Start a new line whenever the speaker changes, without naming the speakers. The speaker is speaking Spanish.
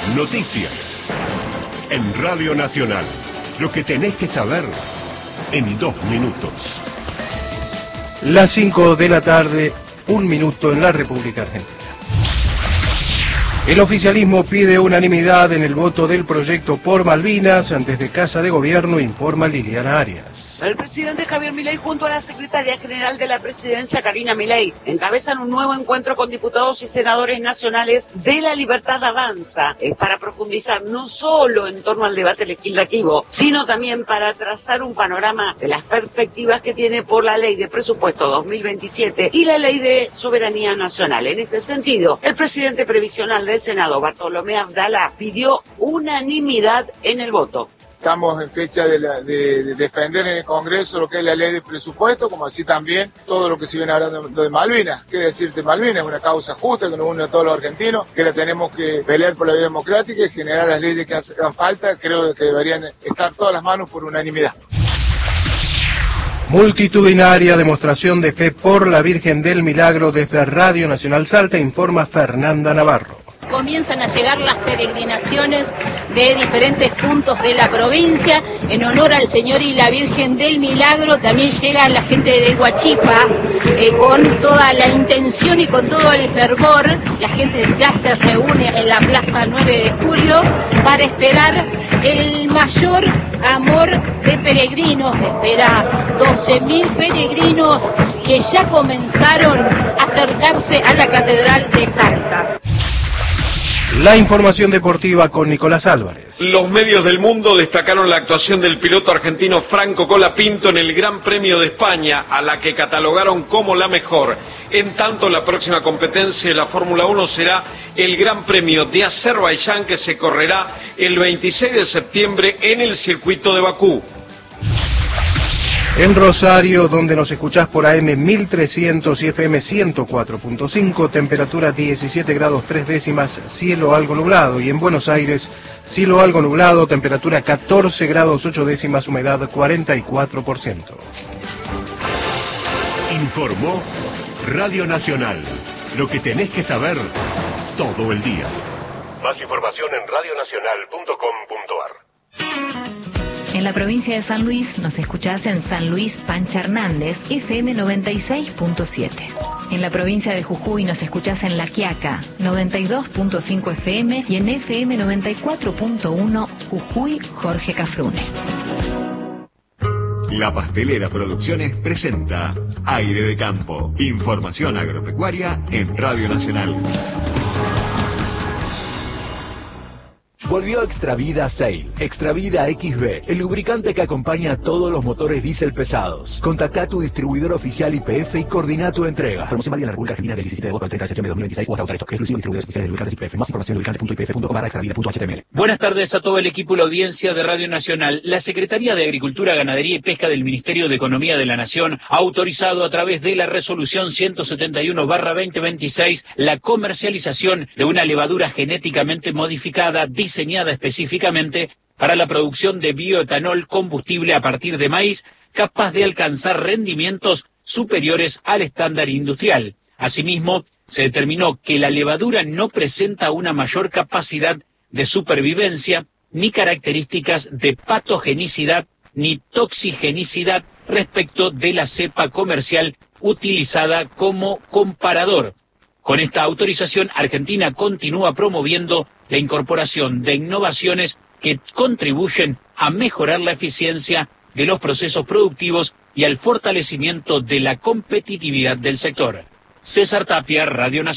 Noticias. En Radio Nacional. Lo que tenés que saber en 2 minutos.
Las 5 de la tarde, 1 minuto en la República Argentina. El oficialismo pide unanimidad en el voto del proyecto por Malvinas. Desde Casa de Gobierno informa Liliana Arias.
El presidente Javier Milei junto a la secretaria general de la presidencia, Karina Milei, encabezan un nuevo encuentro con diputados y senadores nacionales de La Libertad Avanza. Es para profundizar no solo en torno al debate legislativo, sino también para trazar un panorama de las perspectivas que tiene por la Ley de Presupuesto 2027 y la Ley de Soberanía Nacional. En este sentido, el presidente previsional del Senado, Bartolomé Abdala, pidió unanimidad en el voto.
Estamos en fecha de defender en el Congreso lo que es la ley de presupuesto, como así también todo lo que se viene hablando de Malvinas. ¿Qué decirte? Malvinas es una causa justa que nos une a todos los argentinos, que la tenemos que pelear por la vida democrática y generar las leyes que hagan falta. Creo que deberían estar todas las manos por unanimidad.
Multitudinaria demostración de fe por la Virgen del Milagro desde Radio Nacional Salta, informa Fernanda Navarro.
Comienzan a llegar las peregrinaciones de diferentes puntos de la provincia en honor al Señor y la Virgen del Milagro. También llega la gente de Huachipas con toda la intención y con todo el fervor. La gente ya se reúne en la Plaza 9 de Julio para esperar el mayor amor de peregrinos. Espera 12.000 peregrinos que ya comenzaron a acercarse a la Catedral de Salta.
La información deportiva con Nicolás Álvarez.
Los medios del mundo destacaron la actuación del piloto argentino Franco Colapinto en el Gran Premio de España, a la que catalogaron como la mejor. En tanto, la próxima competencia de la Fórmula 1 será el Gran Premio de Azerbaiyán, que se correrá el 26 de septiembre en el circuito de Bakú.
En Rosario, donde nos escuchás por AM 1300 y FM 104.5, temperatura 17 grados 3 décimas, cielo algo nublado. Y en Buenos Aires, cielo algo nublado, temperatura 14 grados 8 décimas, humedad 44%.
Informó Radio Nacional. Lo que tenés que saber todo el día. Más información en radionacional.com.ar.
En la provincia de San Luis nos escuchás en San Luis Pancha Hernández, FM 96.7. En la provincia de Jujuy nos escuchás en La Quiaca, 92.5 FM y en FM 94.1 Jujuy Jorge Cafrune.
La Pastelera Producciones presenta Aire de Campo. Información agropecuaria en Radio Nacional.
Volvió Extravida Sail, Extravida XB, el lubricante que acompaña a todos los motores diésel pesados. Contacta a tu distribuidor oficial YPF y coordina tu entrega. Promoción válida en la República Argentina del 17 de agosto al 30 de septiembre de 2026 o hasta autorizado. Exclusivo distribuidores oficiales de lubricantes YPF. Más información en lubricante.ypf.com/extravida.html.
Buenas tardes a todo el equipo y la audiencia de Radio Nacional. La Secretaría de Agricultura, Ganadería y Pesca del Ministerio de Economía de la Nación ha autorizado a través de la resolución 171/2026 la comercialización de una levadura genéticamente modificada diseñada específicamente para la producción de bioetanol combustible a partir de maíz, capaz de alcanzar rendimientos superiores al estándar industrial. Asimismo, se determinó que la levadura no presenta una mayor capacidad de supervivencia, ni características de patogenicidad, ni toxigenicidad respecto de la cepa comercial utilizada como comparador. Con esta autorización, Argentina continúa promoviendo la incorporación de innovaciones que contribuyen a mejorar la eficiencia de los procesos productivos y al fortalecimiento de la competitividad del sector. César Tapia, Radio Nacional.